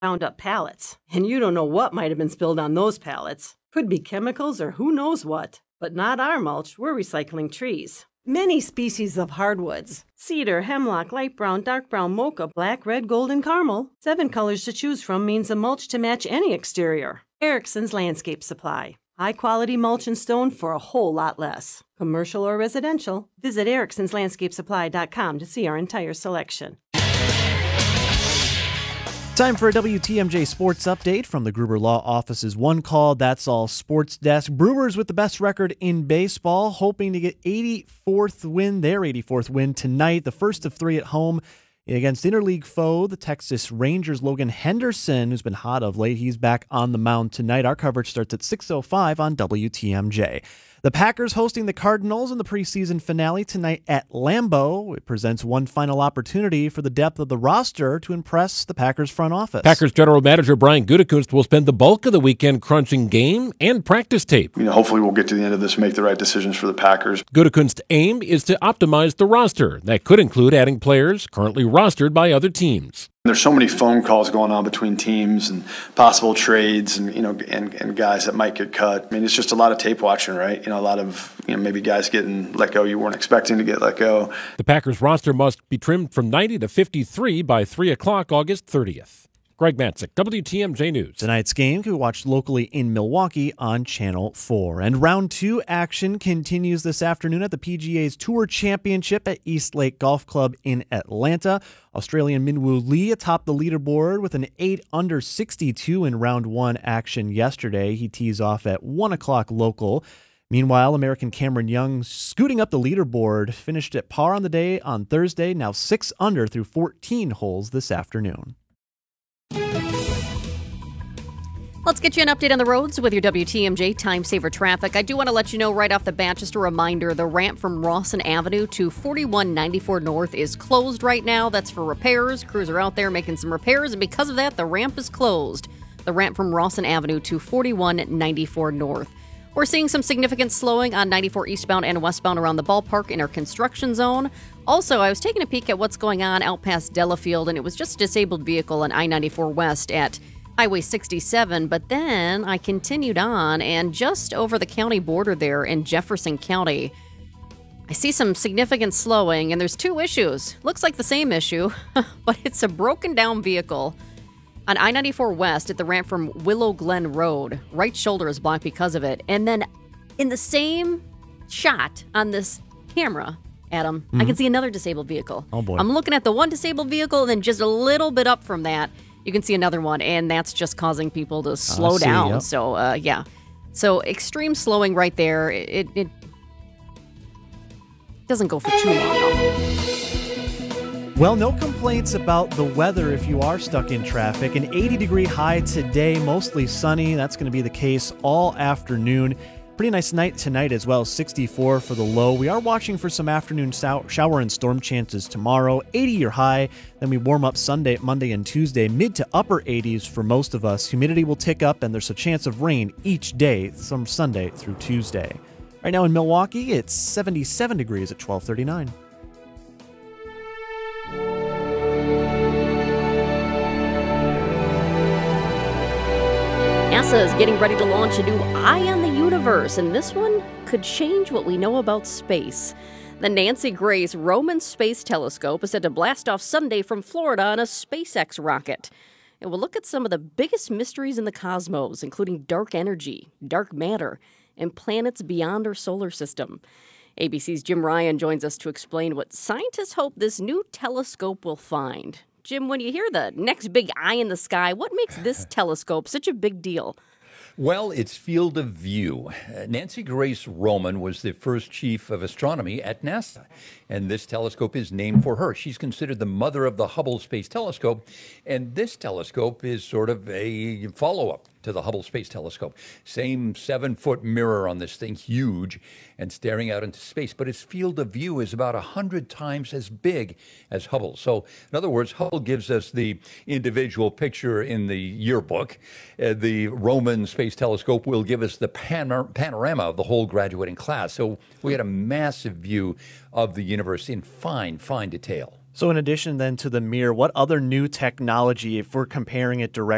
Bound up pallets. And you don't know what might have been spilled on those pallets. Could be chemicals or who knows what. But not our mulch, we're recycling trees. Many species of hardwoods. Cedar, hemlock, light brown, dark brown, mocha, black, red, gold, and caramel. 7 colors to choose from means a mulch to match any exterior. Erickson's Landscape Supply. High-quality mulch and stone for a whole lot less. Commercial or residential, visit ericksonslandscapesupply.com to see our entire selection. Time for a WTMJ Sports Update from the Gruber Law Office's One Call, That's All Sports Desk. Brewers with the best record in baseball, hoping to get their 84th win tonight, the first of 3 at home against interleague foe, the Texas Rangers. Logan Henderson, who's been hot of late, he's back on the mound tonight. Our coverage starts at 6:05 on WTMJ. The Packers hosting the Cardinals in the preseason finale tonight at Lambeau. It presents one final opportunity for the depth of the roster to impress the Packers front office. Packers general manager Brian Gutekunst will spend the bulk of the weekend crunching game and practice tape. Hopefully we'll get to the end of this and make the right decisions for the Packers. Gutekunst's aim is to optimize the roster. That could include adding players currently rostered by other teams. There's so many phone calls going on between teams and possible trades and and guys that might get cut. I mean, it's just a lot of tape watching, right? A lot of maybe guys getting let go you weren't expecting to get let go. The Packers roster must be trimmed from 90 to 53 by 3 o'clock August 30th. Greg Matzik, WTMJ News. Tonight's game can be watched locally in Milwaukee on Channel 4. And round 2 action continues this afternoon at the PGA's Tour Championship at East Lake Golf Club in Atlanta. Australian Minwoo Lee atop the leaderboard with an 8 under 62 in round 1 action yesterday. He tees off at 1 o'clock local. Meanwhile, American Cameron Young scooting up the leaderboard, finished at par on the day on Thursday, now 6 under through 14 holes this afternoon. Let's get you an update on the roads with your WTMJ Time Saver Traffic. I do want to let you know right off the bat, just a reminder, the ramp from Rawson Avenue to 4194 North is closed right now. That's for repairs. Crews are out there making some repairs, and because of that, the ramp is closed. The ramp from Rawson Avenue to 4194 North. We're seeing some significant slowing on 94 eastbound and westbound around the ballpark in our construction zone. Also, I was taking a peek at what's going on out past Delafield, and it was just a disabled vehicle on I-94 West at Highway 67, but then I continued on, and just over the county border there in Jefferson County, I see some significant slowing, and there's 2 issues. Looks like the same issue, but it's a broken down vehicle on I-94 West at the ramp from Willow Glen Road. Right shoulder is blocked because of it. And then in the same shot on this camera, Adam, I can see another disabled vehicle. Oh, boy. I'm looking at the one disabled vehicle, and then just a little bit up from that, you can see another one, and that's just causing people to slow down. Yep. So, yeah. So, extreme slowing right there. It doesn't go for too long, though. Well, no complaints about the weather if you are stuck in traffic. An 80-degree high today, mostly sunny. That's going to be the case all afternoon. Pretty nice night tonight as well, 64 for the low. We are watching for some afternoon shower and storm chances tomorrow. 80 your high. Then we warm up Sunday, Monday, and Tuesday, mid to upper 80s for most of us. Humidity will tick up, and there's a chance of rain each day from Sunday through Tuesday. Right now in Milwaukee, it's 77 degrees at 12:39. NASA is getting ready to launch a new eye on the universe, and this one could change what we know about space. The Nancy Grace Roman Space Telescope is set to blast off Sunday from Florida on a SpaceX rocket. It will look at some of the biggest mysteries in the cosmos, including dark energy, dark matter, and planets beyond our solar system. ABC's Jim Ryan joins us to explain what scientists hope this new telescope will find. Jim, when you hear the next big eye in the sky, what makes this telescope such a big deal? Well, it's field of view. Nancy Grace Roman was the first chief of astronomy at NASA, and this telescope is named for her. She's considered the mother of the Hubble Space Telescope, and this telescope is sort of a follow-up to the Hubble Space Telescope. Same 7-foot mirror on this thing, huge, and staring out into space. But its field of view is about 100 times as big as Hubble. So, in other words, Hubble gives us the individual picture in the yearbook. The Roman Space Telescope will give us the panorama of the whole graduating class. So we had a massive view of the universe in fine detail. So in addition then to the mirror, what other new technology, if we're comparing it directly